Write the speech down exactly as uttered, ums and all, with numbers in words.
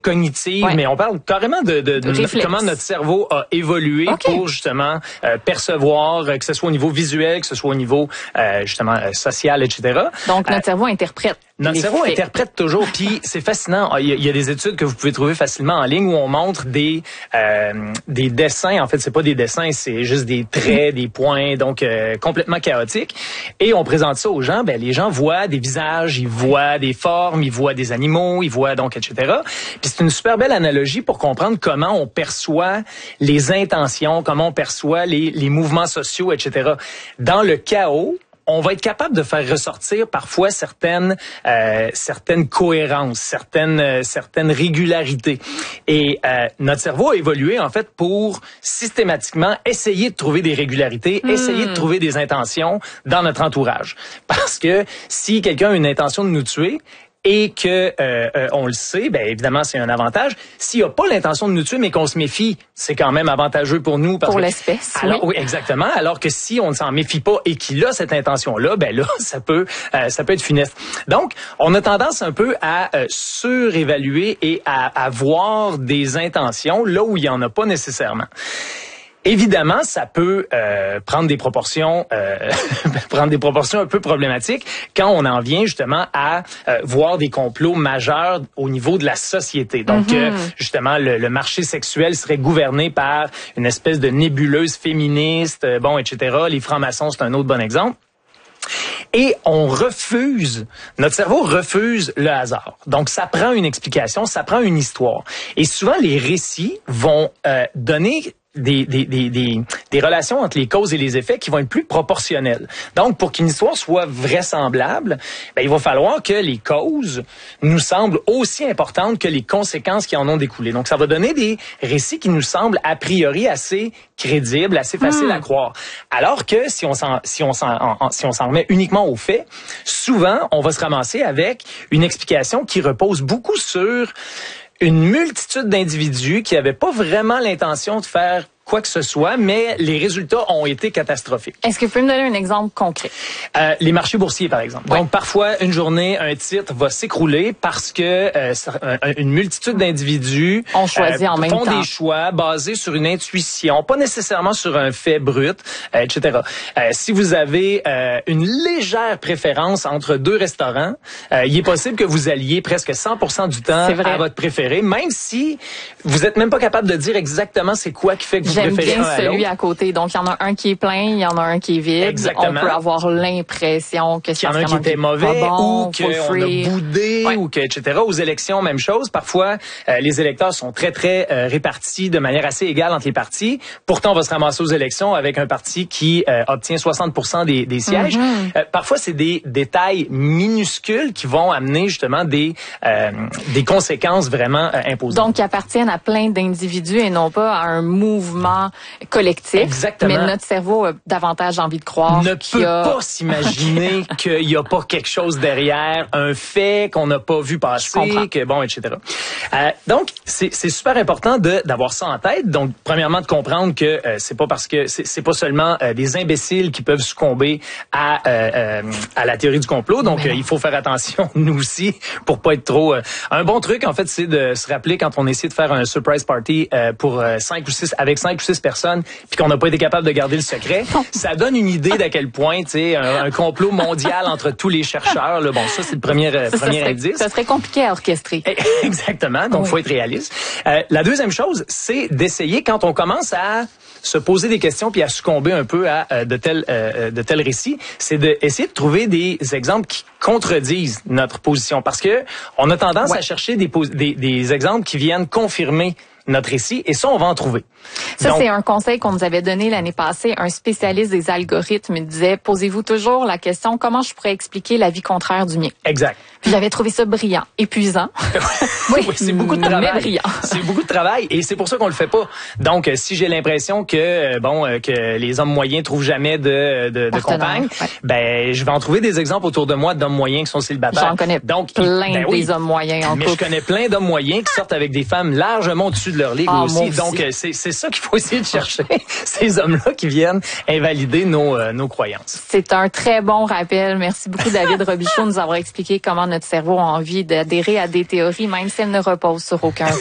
cognitive, okay. mais on parle carrément de, de, de, de comment notre cerveau a évolué okay. pour justement euh, percevoir, euh, que ce soit au niveau visuel, que ce soit au niveau euh, justement euh, social, et cetera. Donc notre euh, cerveau interprète. Notre cerveau faits. interprète toujours, puis c'est fascinant. Il y, a, il y a des études que vous pouvez trouver facilement en ligne où on montre des euh, des dessins. En fait, c'est pas des dessins, c'est juste des traits, des points, donc euh, complètement chaotiques. Et on présente ça aux gens. Ben les gens voient des visages, ils voient des formes, ils voient des animaux, ils voient donc et cetera. Puis c'est une super belle analogie pour comprendre comment on perçoit les intentions, comment on perçoit les les mouvements sociaux, et cetera. Dans le chaos, on va être capable de faire ressortir parfois certaines euh, certaines cohérences, certaines euh, certaines régularités. Et euh, notre cerveau a évolué en fait pour systématiquement essayer de trouver des régularités, mmh. essayer de trouver des intentions dans notre entourage. Parce que si quelqu'un a une intention de nous tuer, et que euh, euh, on le sait, ben évidemment c'est un avantage. S'il a pas l'intention de nous tuer, mais qu'on se méfie, c'est quand même avantageux pour nous. Parce pour que, l'espèce. Alors, oui. oui, exactement. Alors que si on ne s'en méfie pas et qu'il a cette intention-là, ben là, ça peut, euh, ça peut être funeste. Donc, on a tendance un peu à euh, surévaluer et à avoir des intentions là où il y en a pas nécessairement. Évidemment, ça peut euh, prendre des proportions, euh, prendre des proportions un peu problématiques quand on en vient justement à euh, voir des complots majeurs au niveau de la société. Donc, mm-hmm. euh, justement, le, le marché sexuel serait gouverné par une espèce de nébuleuse féministe, euh, bon, et cetera. Les francs-maçons, c'est un autre bon exemple. Et on refuse, notre cerveau refuse le hasard. Donc, ça prend une explication, ça prend une histoire. Et souvent, les récits vont euh, donner Des, des, des, des, des relations entre les causes et les effets qui vont être plus proportionnelles. Donc, pour qu'une histoire soit vraisemblable, ben, il va falloir que les causes nous semblent aussi importantes que les conséquences qui en ont découlé. Donc, ça va donner des récits qui nous semblent a priori assez crédibles, assez faciles mmh. à croire. Alors que si on s'en, si on s'en, en, si on s'en remet uniquement aux faits, souvent, on va se ramasser avec une explication qui repose beaucoup sur une multitude d'individus qui n'avaient pas vraiment l'intention de faire quoi que ce soit, mais les résultats ont été catastrophiques. Est-ce que vous pouvez me donner un exemple concret? Euh, les marchés boursiers, par exemple. Ouais. Donc, parfois, une journée, un titre va s'écrouler parce que euh, une multitude d'individus On choisit euh, en même font temps. des choix basés sur une intuition, pas nécessairement sur un fait brut, euh, et cetera. Euh, si vous avez euh, une légère préférence entre deux restaurants, euh, il est possible que vous alliez presque cent pour cent du temps à votre préféré, même si vous êtes même pas capable de dire exactement c'est quoi qui fait que vous J'aime préférez bien un à celui l'autre. à côté. Donc, il y en a un qui est plein, il y en a un qui est vide. Exactement. On peut avoir l'impression que c'est qu'il y en a un qui était mauvais bon, ou qu'on a boudé ouais. ou que, et cetera. Aux élections, même chose. Parfois, euh, les électeurs sont très, très euh, répartis de manière assez égale entre les partis. Pourtant, on va se ramasser aux élections avec un parti qui euh, obtient soixante pour cent des, des sièges. Mm-hmm. Euh, parfois, c'est des détails minuscules qui vont amener justement des, euh, des conséquences vraiment euh, imposantes. Donc, qui appartiennent à plein d'individus et non pas à un mouvement collectif. Exactement. Mais notre cerveau a davantage envie de croire ne qu'il peut y a... pas s'imaginer qu'il y a pas quelque chose derrière, un fait qu'on n'a pas vu passer, que bon, et cetera. Euh, donc, c'est, c'est super important de d'avoir ça en tête. Donc, premièrement, de comprendre que euh, c'est pas parce que c'est, c'est pas seulement euh, des imbéciles qui peuvent succomber à euh, euh, à la théorie du complot. Donc, euh, il faut faire attention nous aussi pour pas être trop. Euh, un bon truc, en fait, c'est de se rappeler quand on essaie de faire un surprise party euh, pour euh, cinq ou six avec cinq ou six personnes, puis qu'on n'a pas été capable de garder le secret. Ça donne une idée d'à quel point, tu sais, un, un complot mondial entre tous les chercheurs. Là, bon, ça c'est le premier euh, ça, premier ça serait, indice. Ça serait compliqué à orchestrer. Exactement. Donc, oui. faut être réaliste. Euh, la deuxième chose, c'est d'essayer quand on commence à se poser des questions puis à succomber un peu à euh, de tels euh, de tels récits, c'est d'essayer de trouver des exemples qui contredisent notre position, parce que on a tendance ouais. à chercher des, des des exemples qui viennent confirmer notre récit, et ça, on va en trouver. Ça, Donc, c'est un conseil qu'on nous avait donné l'année passée. Un spécialiste des algorithmes disait, posez-vous toujours la question, comment je pourrais expliquer la vie contraire du mien? Exact. Puis j'avais trouvé ça brillant, épuisant. oui, oui, c'est beaucoup de travail. Mais brillant. C'est beaucoup de travail, et c'est pour ça qu'on le fait pas. Donc, si j'ai l'impression que, bon, que les hommes moyens trouvent jamais de, de, de compagne, ouais. ben, je vais en trouver des exemples autour de moi d'hommes moyens qui sont célibataires. J'en connais Donc, plein ben oui, des hommes moyens en mais couple. je connais plein d'hommes moyens qui sortent avec des femmes largement au-dessus de leur ligue ah, aussi. Donc, c'est, c'est ça qu'il faut essayer de chercher, ces hommes-là qui viennent invalider nos, euh, nos croyances. C'est un très bon rappel. Merci beaucoup, David Robichaud, de nous avoir expliqué comment notre cerveau a envie d'adhérer à des théories, même si elles ne reposent sur aucun